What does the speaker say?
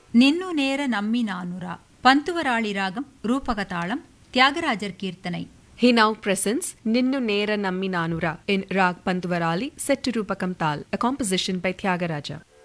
நின்னு நேர நம்மி நானுரா பந்துவராளி ராகம் ரூபகதாளம் தியாகராஜர் கீர்த்தனை. He now presents Ninnu Nera Nammi Nanura in Rag Panduvarali set to Rupakam Tal, a composition by Tyagaraja.